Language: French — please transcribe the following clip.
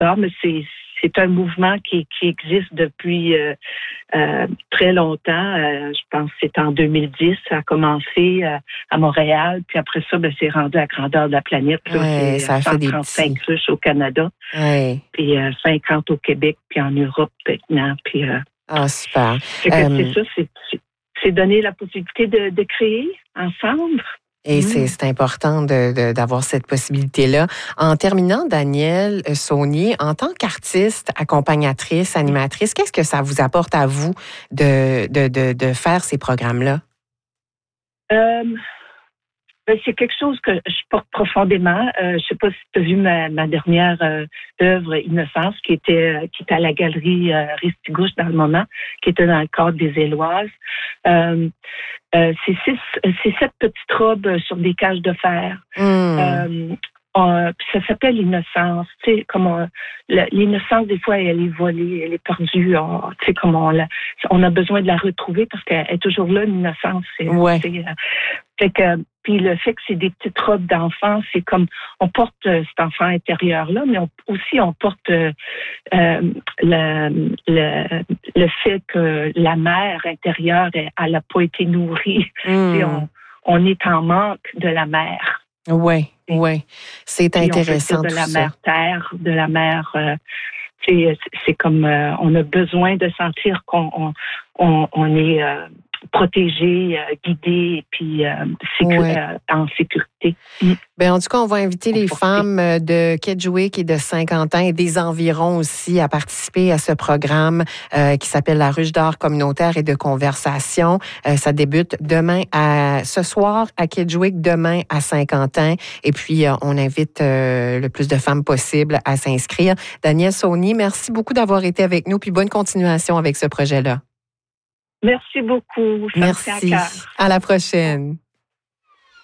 Non, mais c'est un mouvement qui existe depuis très longtemps. Je pense que c'est en 2010. Ça a commencé à Montréal, puis après ça, c'est rendu à grandeur de la planète. Là, Ouais, c'est ça a fait des 135 petits. ruches au Canada, puis 50 au Québec, puis en Europe maintenant. Puis, super. c'est ça, c'est donner la possibilité de créer ensemble. Et c'est important d'avoir cette possibilité-là. En terminant, Danielle Saunier, en tant qu'artiste, accompagnatrice, animatrice, qu'est-ce que ça vous apporte à vous de faire ces programmes-là? C'est quelque chose que je porte profondément. Je sais pas si tu as vu ma dernière œuvre Innocence qui était à la galerie Ristigouche dans le moment, qui était dans le cadre des Éloises. C'est 7 petites robes sur des cages de fer. Ça s'appelle l'innocence. Tu sais, comme l'innocence, des fois, elle est volée, elle est perdue. Tu sais, comme on a besoin de la retrouver parce qu'elle est toujours là, l'innocence. Fait que, puis le fait que c'est des petites robes d'enfants, c'est comme on porte cet enfant intérieur-là, mais on porte le fait que la mère intérieure, elle n'a pas été nourrie. On est en manque de la mère. Oui. C'est intéressant. De la mère terre, de la mère. C'est comme on a besoin de sentir qu'on est protégé, guidé, et puis en sécurité. En tout cas, on va inviter les femmes de Kedgewick et de Saint-Quentin et des environs aussi à participer à ce programme qui s'appelle la Ruche d'art communautaire et de conversation. Ça débute ce soir à Kedgewick, demain à Saint-Quentin. Et puis, on invite le plus de femmes possible à s'inscrire. Danielle Saunier, merci beaucoup d'avoir été avec nous, puis bonne continuation avec ce projet-là. Merci beaucoup. Merci. À la prochaine.